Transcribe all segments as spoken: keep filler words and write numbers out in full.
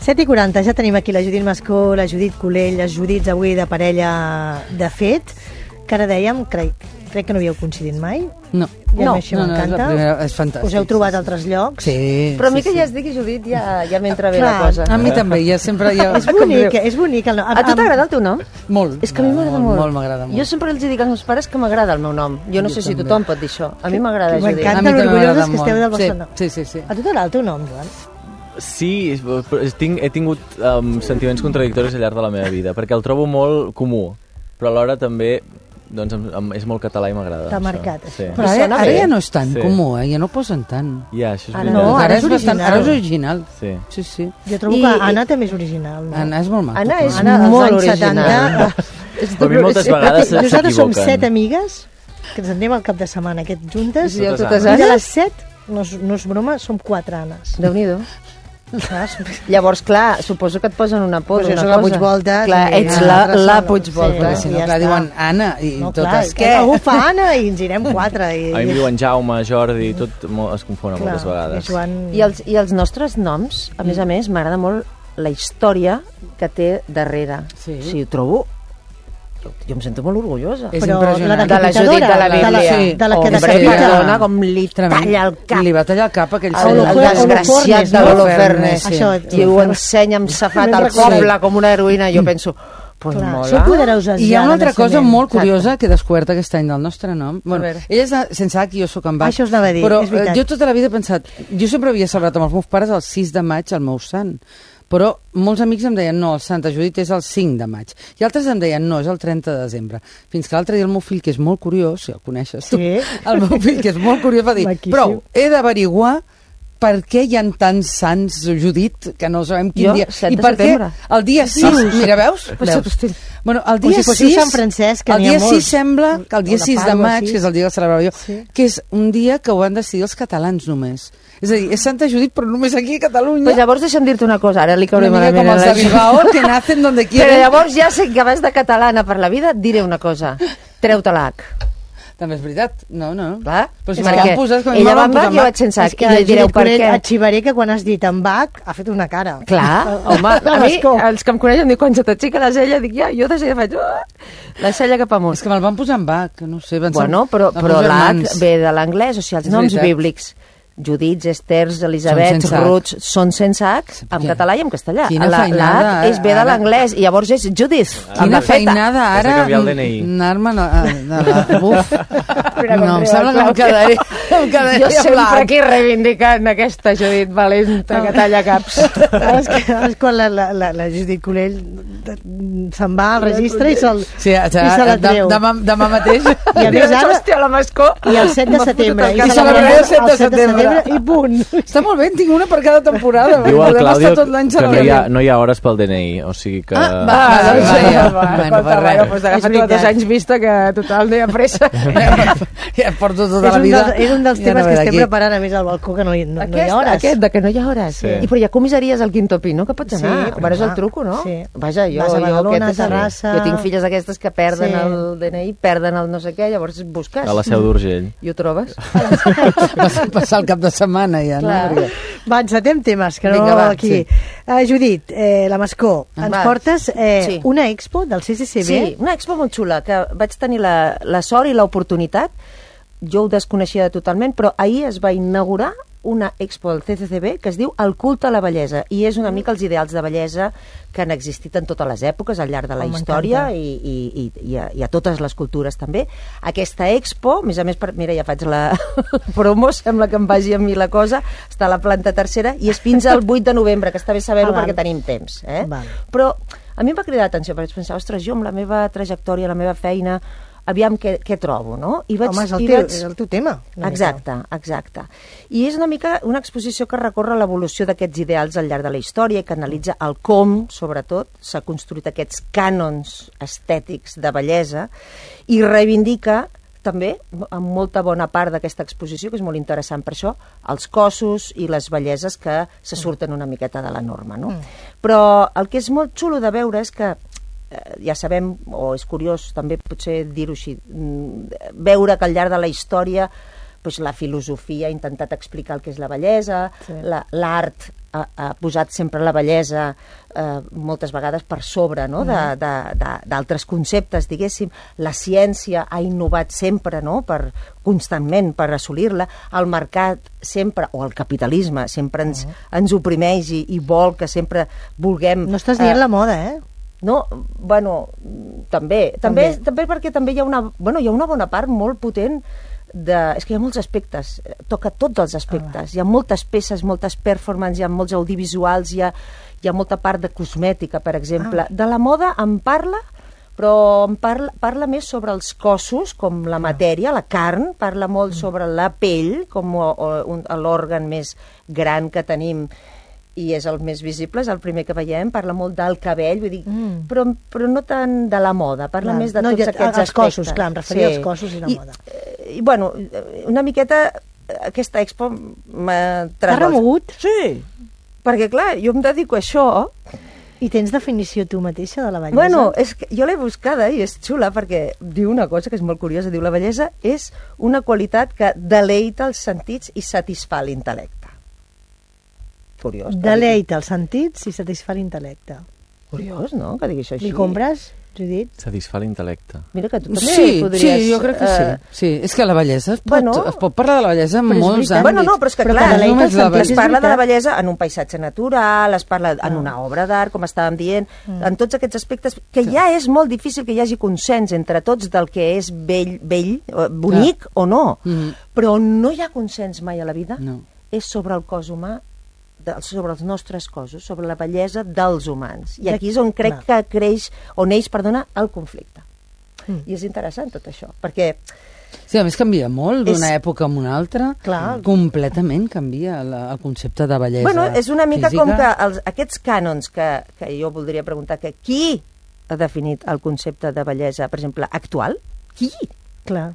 set i quaranta, ja tenim aquí la Judit Mascó, la Judit Colell, les Judits avui de parella de fet, que ara dèiem, crec, crec que no havíeu coincidit mai. No. I no, això no, no, m'encanta. és, la primera, és fantàstic. Us heu trobat a altres llocs. Sí. Però a mi sí, que sí. ja es digui Judit ja, ja m'entra bé Clar. la cosa. A mi també, ja sempre... Ja... És bonic, és bonic. El nom. A tu t'agrada el teu nom? Molt. És que a mi m'agrada molt. Molt m'agrada molt. Jo sempre els dic als meus pares que m'agrada el meu nom. Jo no Jo sé si també. tothom pot dir això. A mi m'agrada Judit. M'encanta A mi també l'orgulloses m'agrada que esteu molt. del vostre Sí, nom. sí, sí, sí. A tu t'agrada el teu nom, Joan? Sí, però tinc, he tingut um, sentiments contradictoris al llarg de la meva vida, perquè el trobo molt comú, però alhora també doncs, em, em, és molt català i m'agrada. T'ha això. marcat, Sí. això. Però ara, Sona ara bé. ja no és tan Sí. comú, eh? Ja no posen tant. Ja, això és Ara veritat. no, ara ara és és bastant, original. ara és original. Sí. Sí, sí. Jo trobo I- que Anna també és original. No? Anna és molt maco. Anna és Anna, als molt anys original. setanta. Però a mi moltes vegades Nosaltres som s'equivoquen. set amigues que ens anem al cap de setmana aquest juntes. Sí, Totes totes I de Annes. les set, no és, no és broma, som quatre Annes. Déu-n'hi-do. Saps? Llavors, clar, suposo que et posen una por, Pues jo una soc la cosa. Puigvolta, Clar, i ets la, l'altra la sola. Puigvolta. Perquè Sí. si no, Ja clar, està. diuen Anna i No, clar, totes, que què? algú fa Anna i ens anirem quatre. I, A mi em diuen Jaume, Jordi, tot mo- es confona clar, moltes vegades. i Joan... I els, I els nostres noms, a més a més, m'agrada molt la història que té darrere. Sí. O sigui, ho trobo... Jo, jo em sento molt orgullosa. És Però impressionant. la De la Judit de la decapitadora, Bíblia. de la, Sí. de la que Hombre, decapita. perdona, com li Tremend. talla el cap. Li va tallar el cap a aquell El, Holofernes, el desgraciat de no? l'Holofernes. Sí. I ho ensenya amb safat al Sí. poble com una heroïna. Jo penso, pues Clar, mola. sou poderoses I hi ja ha una de altra cosa naixement. molt curiosa que he descobert aquest any del nostre nom. Bueno, veure. ella és de, sense H, jo sóc amb H. Això us anava a dir, però és veritat. eh, jo tota la vida he pensat... Jo sempre havia celebrat amb els meus pares el sis de maig el meu sant. Però molts amics em deien, no, el Santa Judit és el cinc de maig. I altres em deien, no, és el trenta de desembre. Fins que l'altre dia el meu fill, que és molt curiós, si el coneixes tu, Sí. el meu fill, que és molt curiós, va dir, Maquíssim. prou, he d'averiguar per què hi ha tants sants Judit, que no sabem quin Jo, dia. set I de per què setembre. el dia sis... Mira, veus? veus? Bueno, el Com dia si fóssiu sis... Sant Francesc, que el n'hi ha dia sis molts. sembla que el dia O de sis de Pàdua, maig, sí. que és el dia que celebrava jo, Sí. que és un dia que ho han decidit els catalans només. És a dir, és Santa Judit, però només aquí a Catalunya. Pues llavors deixa'm dir-te una cosa, ara li Una cauré mica malament com a els la de gent. Bilbao, que nacen donde Però quieren. llavors ja sé que vas de catalana per la vida, et diré una cosa. Treu-te l'H. També és veritat. No, no. Clar, Però si és me la perquè van posar, és que a mi ella me va van amb posar H, amb jo H. vaig sense És H. que I li direu Judit per Colell, què. arxivaré que quan has dit en Bach ha fet una cara. Clar, home, a mi, els que em coneixen diuen, quan se t'aixeca la cella, dic, ja, jo de seguida faig, "Ah", la cella cap amunt. És que me'l van posar amb H, no sé. Van ser Bueno, però, els però meus l'H germans. ve de l'anglès, o sigui, els És noms veritat. bíblics, Judits, Esters, Elisabets, sense H. Ruts, són sense H, en Ja. català i en castellà. Quina La- feinada, la H és ve de ara. l'anglès, i llavors és Judith. Quina amb la feta. feinada Has de ara... canviar el D N I. Anar-me'n a... a, a, buf. Mira com No, em riu sembla el que em Claudi. quedaré, em quedaré Jo sempre blanc. aquí reivindicant aquesta Judit valenta que talla caps. és, que, és quan la, la, la, la Judit Colell se'n va al registre i se'l Sí, i se la de, treu. demà, demà mateix. I a més ara... Hòstia, la Mascó. I el set de setembre. I celebraré el set de setembre. I punt. Està molt bé, en tinc una per cada temporada. Diu el Podem Claudio estar tot l'any que no hi, ha, celebrant. no hi ha hores pel D N I, o sigui que... Ah, va. Ah, Va, doncs, va, ja. va, Bueno, escolta, per res. bueno, pues És agafa't veritat. dos anys vista que total no hi ha pressa. Ja porto tota És la un, vida. dels, és un dels Ja temes no ve que estem d'aquí. preparant a més al balcó, que no hi, no, no hi Aquest, ha hores. aquest, de que no hi ha hores. Sí. I però hi ha comissaries al Quinto Pino que pots Sí, anar. però Veuràs el clar, truco, no? sí. Vaja, jo, Vas a jo, Badalona, aquest és el- Terrassa. jo tinc filles d'aquestes que perden Sí. el D N I, perden el no sé què, llavors busques. A la Seu d'Urgell. I ho trobes. Vas passar el cap de setmana ja, no? Clar. Perquè- Va, encetem temes, que no Vinga, va, aquí. sí. Uh, Judit, eh, la Mascó, ens Va. portes eh, Sí. una expo del C C C B. Sí, una expo molt xula, que vaig tenir la, la sort i l'oportunitat, jo ho desconeixia totalment, però ahir es va inaugurar una expo del C C C B que es diu El culte a la bellesa, i és una mica els ideals de bellesa que han existit en totes les èpoques, al llarg de la Oh, història m'encanta. i, i, i, i, a, i a totes les cultures també. Aquesta expo, a més a més, per, mira, ja faig la, la promo, sembla que em vagi a mi la cosa, està a la planta tercera i és fins al vuit de novembre, que està bé saber-ho Ah, val. perquè tenim temps. Eh? Val. Però a mi em va cridar l'atenció, perquè vaig pensar, ostres, jo amb la meva trajectòria, la meva feina, aviam què, què trobo, no? I vaig, Home, és el, i teu, vaig... és el teu tema. una Exacte, exacte. I és una mica una exposició que recorre l'evolució d'aquests ideals al llarg de la història i que analitza el com, sobretot, s'ha construït aquests cànons estètics de bellesa i reivindica també, amb molta bona part d'aquesta exposició, que és molt interessant per això, els cossos i les belleses que se surten una miqueta de la norma, no? Mm. Però el que és molt xulo de veure és que eh, ja sabem, o és curiós també potser dir-ho així, mm, veure que al llarg de la història doncs, la filosofia ha intentat explicar el que és la bellesa, Sí. la- l'art ha, ha posat sempre la bellesa eh, moltes vegades per sobre, no? de- de- de- d'altres conceptes, diguéssim. La ciència ha innovat sempre, no? per, constantment per assolir-la. El mercat sempre, o el capitalisme, sempre ens, ens oprimeix i, i vol que sempre vulguem... No estàs dient eh, la moda, eh? no, bueno, també, també, també perquè també hi ha una, bueno, hi ha una bona part molt potent de, és que hi ha molts aspectes, toca tots els aspectes, hi ha moltes peces, moltes performances, hi ha molts audiovisuals, hi ha, hi ha molta part de cosmètica, per exemple. Ah. De la moda en parla, però en parla, parla més sobre els cossos, com la matèria, la carn, parla molt sobre la pell, com o, o, un- l'òrgan més gran que tenim, i és el més visible, és el primer que veiem, parla molt del cabell, vull dir, Mm. però, però no tant de la moda, parla Clar. més de No, tots ja- aquests els aspectes. cossos, clar, em referia als cossos i la moda. I, i bueno, una miqueta aquesta expo m'ha T'ha remogut? Sí, perquè clar, jo em dedico a això. I tens definició tu mateixa de la bellesa? Bueno, és que jo l'he buscada i és xula perquè diu una cosa que és molt curiosa, diu la bellesa és una qualitat que deleita els sentits i satisfà l'intel·lecte. Curiós. que Deleita els sentits i satisfà l'intel·lecte. digui- Curiós, no?, que digui això així. Li compres, Judit? Satisfà l'intel·lecte. Mira que tu també Sí, podries... sí, jo crec que eh, sí. Sí, és que la bellesa es pot, Bueno, es pot parlar de la bellesa en però és molts veritat. àmbits. Bueno, no, però és que Però clar, que deleita només els la sentits, es és parla de la veritat. bellesa en un paisatge natural, es parla en una obra d'art, com estàvem dient, en tots aquests aspectes, que ja és molt difícil que hi hagi consens entre tots del que és bell, bell eh, bonic o no. Mm. Però no hi ha consens mai a la vida, No. és sobre el cos humà, de, sobre els nostres cossos, sobre la bellesa dels humans. I aquí és on crec que creix, on neix, perdona, el conflicte. Mm. I és interessant tot això, perquè Sí, a més canvia molt d'una És- època a una altra. Clar. Completament canvia la, el concepte de bellesa bueno, és una mica física. com que els, aquests cànons que, que jo voldria preguntar que qui ha definit el concepte de bellesa, per exemple, actual? Qui? Clar,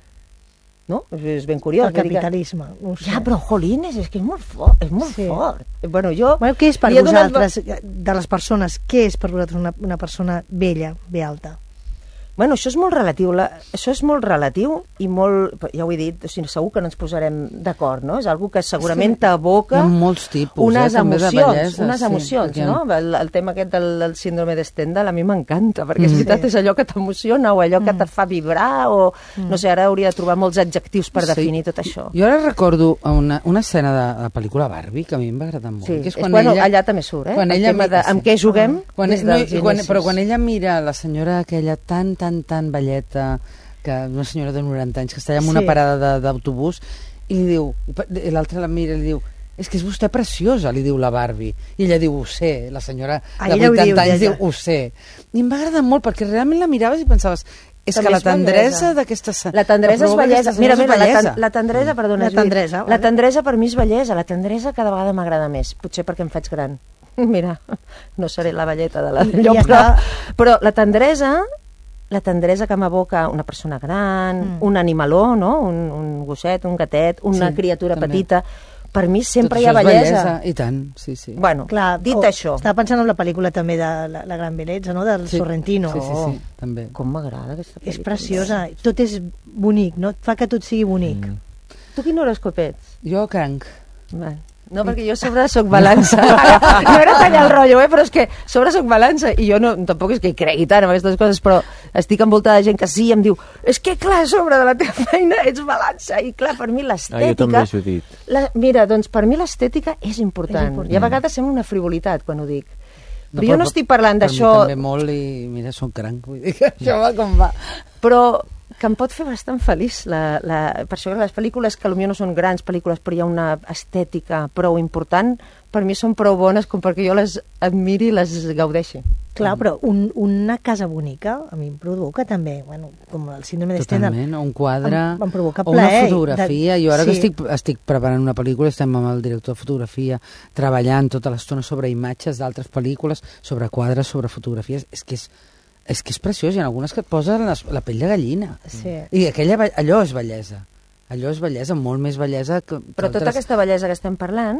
No? És, és ben curiós. el vull dir que- capitalisme. No ho sé. Ja, però, jolines, és que és molt fort. És molt Sí. fort. Bueno, jo... Bueno, què és per li he donat- vosaltres, de les persones, què és per vosaltres una, una persona bella, bé alta? Bueno, això és molt relatiu, la, això és molt relatiu i molt, ja ho he dit, o sigui, segur que no ens posarem d'acord, no? És algo que segurament t'aboca Hi ha molts tipus, unes eh, també de emocions, bellesa, unes sí, emocions, perquè- no? El, el tema aquest del, del síndrome de Stendhal a mi m'encanta, perquè és Mm. veritat, Sí. és allò que t'emociona o allò que te fa vibrar o, no sé, ara hauria de trobar molts adjectius per definir tot això. Jo ara recordo una, una escena de la pel·lícula Barbie que a mi em va agradar molt. Sí, que és, bueno, allà també surt, eh? Quan el ella tema mi- de amb sí. què juguem Quan, des no, dels i quan, inicis. però quan ella mira la senyora aquella tan, tan, tan velleta, que una senyora de noranta anys, que està allà en una Sí. parada de- d'autobús, i li diu, i l'altra la mira i li diu, és que és vostè preciosa, li diu la Barbie. I ella diu, ho sé, la senyora Ah, de ella ho diu, vuitanta anys ja, diu, ja. ho sé. I em va agradar molt, perquè realment la miraves i pensaves, és També que la és bellesa. tendresa d'aquesta... se- La tendresa que és provoca bellesa. aquesta Mira, senyora mira, és la, bellesa. ten, la tendresa, perdona, La Judit. tendresa, La vale. tendresa per mi és bellesa. La tendresa cada vegada m'agrada més. Potser perquè em faig gran. Mira, no seré la velleta de la I- i llop, ja però, està. però la tendresa, la tendresa que m'evoca una persona gran, Mm. un animaló, no? un, un gosset, un gatet, una Sí, criatura també. petita, per mi sempre Tot hi ha això és bellesa. I tant, sí, sí. Bueno, Clar, dit o- això, Estava pensant en la pel·lícula també de La, la gran bellesa, no? Del Sí. Sorrentino. Sí, sí, sí, també. com m'agrada aquesta És pel·lícula. preciosa. Tot és bonic, no? Fa que tot sigui bonic. Mm. Tu quin horòscop ets? Jo cranc. Vale. No, perquè jo a sobre soc balança. No era tallar el rotllo, eh? Però és que a sobre soc balança i jo no, tampoc és que hi cregui tant en aquestes coses, però estic envoltada de gent que sí, em diu, és que clar, a sobre de la teva feina ets balança. I clar, per mi Ah, jo també, l'estètica... Judit. La, mira, doncs per mi l'estètica és important. És important. I a vegades sembla una frivolitat quan ho dic. Però No, jo no estic parlant per mi d'això, també molt i mira, soc cranc, vull dir que això va com va. però que em pot fer bastant feliç. La, la, per això que les pel·lícules que potser no són grans pel·lícules, però hi ha una estètica prou important, per mi són prou bones com perquè jo les admiri i les gaudeixi. Clar, però un, una casa bonica a mi em provoca també, bueno, com el síndrome de Stendhal. Totalment, o un quadre, Em- em provoca o una plaer, fotografia. de- Jo ara sí. que estic, estic preparant una pel·lícula, estem amb el director de fotografia, treballant tota l'estona sobre imatges d'altres pel·lícules, sobre quadres, sobre fotografies. És que és, és que és preciós, hi ha algunes que et posen les, la pell de gallina. Sí. I aquella, be- allò és bellesa. Allò és bellesa, molt més bellesa que... Però que tota altres- aquesta bellesa que estem parlant,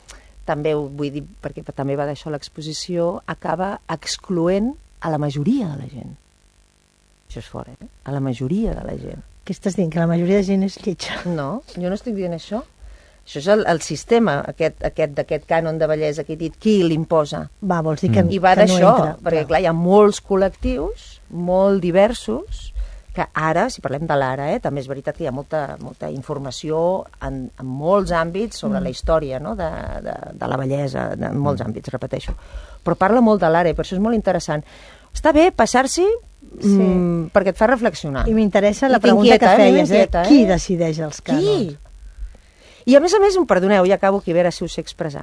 també ho vull dir, perquè també va d'això l'exposició, acaba excloent a la majoria de la gent. Això és fort, eh? A la majoria de la gent. Què estàs dient? Que la majoria de gent és lletja? No, jo no estic dient això. Això és el, el sistema, aquest aquest d'aquest cànon de bellesa que he dit, qui l'imposa. Va, vols dir que, I va que no d'això, entra. perquè clar, hi ha molts col·lectius, molt diversos, que ara, si parlem de l'ara, eh, també és veritat que hi ha molta, molta informació en, en molts àmbits sobre mm. la història, no? de, de, de la bellesa, de, en molts mm. àmbits, repeteixo. Però parla molt de l'ara i per això és molt interessant. Està bé passar-s'hi sí. mm, perquè et fa reflexionar. I m'interessa la I pregunta que feies, eh? eh? Qui decideix els cànons? Qui? I a més a més, em perdoneu, ja acabo aquí, a veure si ho sé expressar.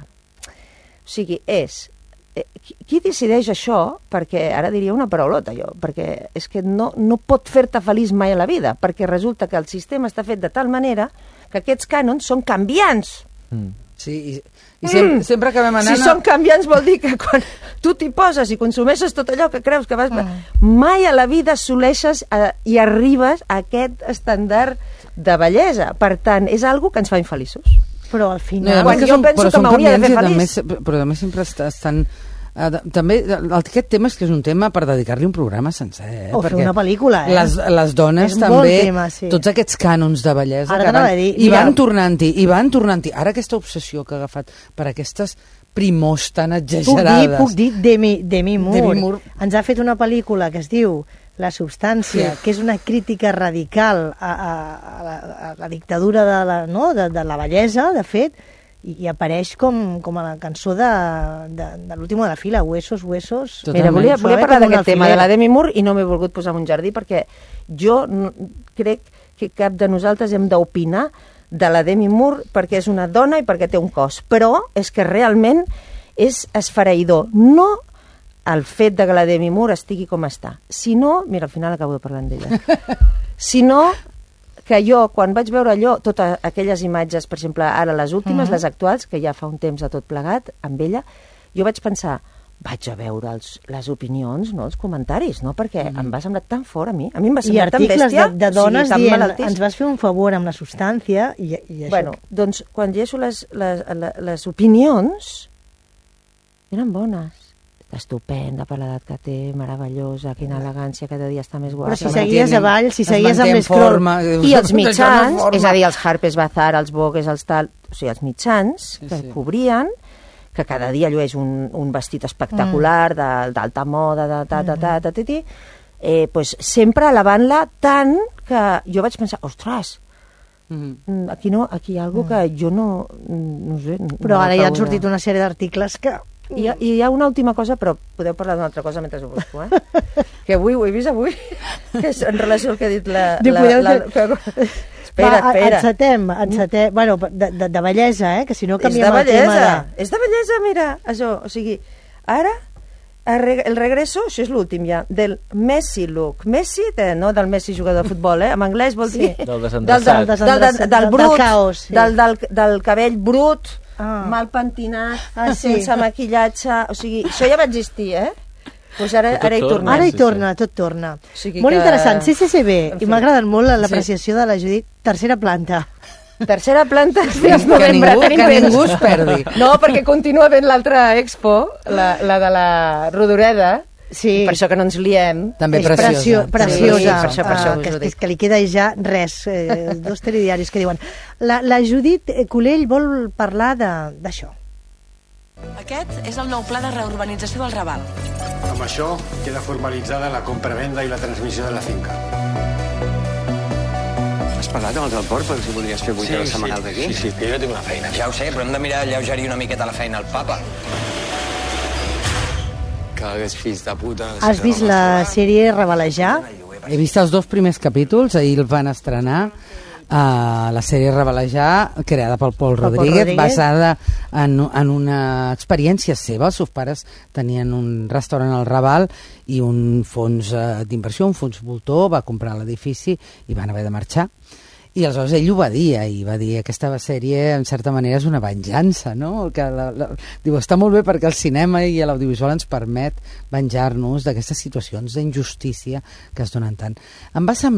O sigui, és... Eh, qui, qui decideix això? Perquè ara diria una paraulota, jo, perquè és que no, no pot fer-te feliç mai a la vida, perquè resulta que el sistema està fet de tal manera que aquests cànons són canviants. Mm. Sí, i, i sempre, mm. sempre acabem anant... Si són canviants vol dir que quan tu t'hi poses i consumeixes tot allò que creus que vas... Mm. Mai a la vida assoleixes eh, i arribes a aquest estàndard de bellesa. Per tant, és algo que ens fa infeliços. Però al final... No, quan jo som, penso que m'hauria de fer feliç... També, però també sempre està, estan... Uh, també, el, aquest tema és que és un tema per dedicar-li un programa sencer. Eh? O fer una pel·lícula, eh? Les, les dones és també, tema, sí. tots aquests cànons de bellesa, Ara que van, dir, i mira, van tornant-hi, i van tornant-hi. Ara aquesta obsessió que ha agafat per aquestes primors tan exagerades... Puc dir, puc dir Demi, Demi Moore. Demi Moore. Ens ha fet una pel·lícula que es diu La substància, sí. que és una crítica radical a, a, a, la, a la dictadura de la, no? de, de la bellesa, de fet, i, i apareix com, com a la cançó de, de, de l'última de la fila, Huesos, Huesos... Totalment. Mira, volia, volia Suave parlar com una d'aquest tema, filera. de la Demi Moore, i no m'he volgut posar en un jardí, perquè jo no, crec que cap de nosaltres hem d'opinar de la Demi Moore perquè és una dona i perquè té un cos, però és que realment és esfereïdor. No el fet de que la Demi Moore estigui com està, sinó, mira, al final acabo de parlar d'ella, sinó que jo, quan vaig veure allò, totes aquelles imatges, per exemple, ara les últimes, uh-huh. les actuals, que ja fa un temps de tot plegat, amb ella, jo vaig pensar, vaig a veure els, les opinions, no, els comentaris, no? Perquè mm. em va semblar tan fort a mi. A mi em va semblar tan bèstia. I articles de, de dones o sigui, dient, malaltís. ens vas fer un favor amb la substància i, i això... Bueno, doncs, quan llegeixo les, les, les, les opinions, eren bones. Estupenda per l'edat que té, meravellosa, quina elegància, cada dia està més guapa. Però si seguies avall, si seguies amb l'escroll... I els mitjans, és a dir, els Harper's Bazaar, els Vogues, els tal... O sigui, els mitjans que sí. cobrien, que cada dia llueix un, un vestit espectacular, mm. d'alta moda, de ta, ta, ta, ta, ta, ta, eh, pues, sempre elevant-la tant que jo vaig pensar, ostres, mm. aquí, no, aquí hi ha alguna cosa que jo no... no sé, però no ara ja han de... sortit una sèrie d'articles que... I, I hi ha una última cosa, però podeu parlar d'una altra cosa mentre ho busco, eh? Que avui, ho he vist avui, que és en relació al que ha dit la... la, la, la que... Espera, Va, espera. Encetem, encetem, bueno, de, de, de bellesa, eh? Que si no canviem el tema. És de bellesa, de... és de bellesa, mira, això, o sigui, ara, el regreso, això és l'últim ja, del Messi look. Messi, de, no del Messi jugador de futbol, eh? En anglès vol dir... Sí. Del desendreçat. Del, del, del, del, del brut, del caos, sí. del, del, del cabell brut, ah. mal pentinat, ah, sí. sense maquillatge, o sigui, això ja va existir, eh? Pues ara, ara hi torna. Ara hi torna, tot torna. O sigui molt que... interessant, C C C B, i m'ha agradat molt l'apreciació sí. de la Judit, tercera planta. Tercera planta, que, que, ningú, que ningú es perdi. No, perquè continua ben l'altra expo, la, la de la Rodoreda, sí. per això que no ens liem. També és preciosa. Preciosa, sí, per això, per això uh, que, que, que li queda ja res, eh, dos telediaris que diuen. La, la Judit Culell vol parlar d'això. Aquest és el nou pla de reurbanització del Raval. Amb això queda formalitzada la compra-venda i la transmissió de la finca. Has parlat amb els del port per si podries fer vuit sí, hores setmanals aquí? Sí, sí, que jo tinc una feina. Ja ho sé, però hem de mirar de lleugerir una miqueta la feina al papa. Que hagués fills de puta... Has vist la sèrie Revelejar? He vist els dos primers capítols, ahir el van estrenar. Uh, la sèrie Revelejar, creada pel Pol Rodríguez, Rodríguez, basada en, en una experiència seva. Els seus pares tenien un restaurant al Raval i un fons uh, d'inversió, un fons voltor, va comprar l'edifici i van haver de marxar. I aleshores ell ho va dir, i va dir que aquesta sèrie, en certa manera, és una venjança, no? Que la, la, diu, està molt bé perquè el cinema i l'audiovisual ens permet venjar-nos d'aquestes situacions d'injustícia que es donen tant. Em va semblar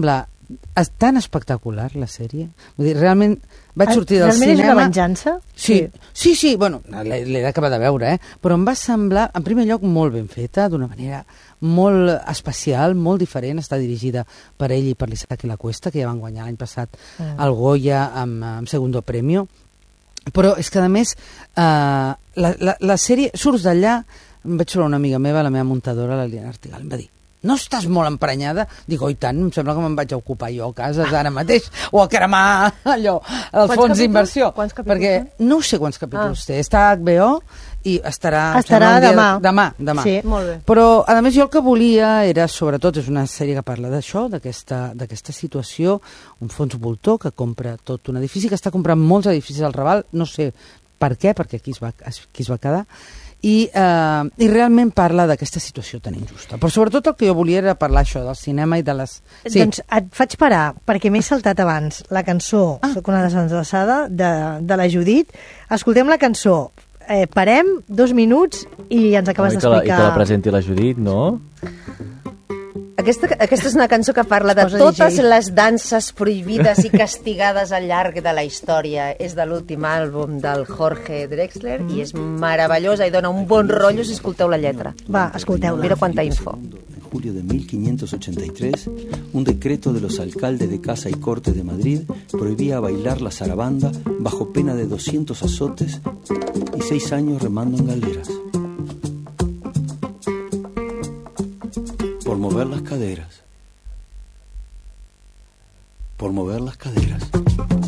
és tan espectacular, la sèrie. Vull dir, realment vaig sortir del Realment cinema... és una venjança? Sí, sí, sí, bueno, l'he l'he d'acabar de veure, eh? Però em va semblar, en primer lloc, molt ben feta, d'una manera molt especial, molt diferent. Està dirigida per ell i per l'Isaac i la Cuesta, que ja van guanyar l'any passat Ah. el Goya amb, amb Segundo Premio. Però és que, a més, eh, la, la, la sèrie... Surts d'allà, em vaig trobar una amiga meva, la meva muntadora, la Liliana Artigal, em va dir: no estàs molt emprenyada? Dic, oi tant, em sembla que me'n vaig a ocupar jo a casa ara mateix, o a cremar allò, el Quants fons d'inversió. capítols? Quants capítols Perquè són? no sé quants capítols Ah. té. Està a H B O i estarà... em Estarà sembla, un dia- demà. Demà, demà. Sí. Molt bé. Però, a més, jo el que volia era, sobretot, és una sèrie que parla d'això, d'aquesta d'aquesta situació, un fons voltor que compra tot un edifici, que està comprant molts edificis al Raval, no sé per què, perquè aquí es va, aquí es va quedar, i, eh, i realment parla d'aquesta situació tan injusta. Però sobretot el que jo volia era parlar això del cinema i de les... Sí. Doncs et faig parar, perquè m'he saltat abans la cançó, ah. Soc una desenllaçada, de, de la Judit. Escoltem la cançó, eh, parem dos minuts i ens acabes I que la, I d'explicar... que la presenti la Judit, no? Aquesta, aquesta és una cançó que parla de Posa totes D J. les danses prohibides i castigades al llarg de la història. És de l'últim àlbum del Jorge Drexler i és meravellosa i dona un bon rotllo si escolteu la lletra. Va, escolteu-la. Mira quanta info. En julio de mil quinientos ochenta y tres, un decreto de los alcaldes de Casa y Corte de Madrid prohibía bailar la zarabanda bajo pena de doscientos azotes y seis años remando en galeras. Por mover las caderas. Por mover las caderas.